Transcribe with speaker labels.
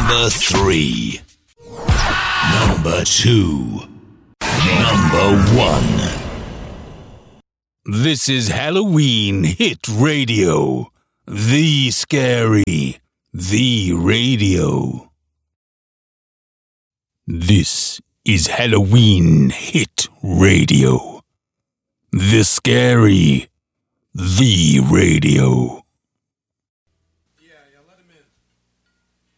Speaker 1: Number 3. Number 2. Number 1. This is Halloween Hit Radio. The Scary. The Radio. This is Halloween Hit Radio. The Scary. The Radio.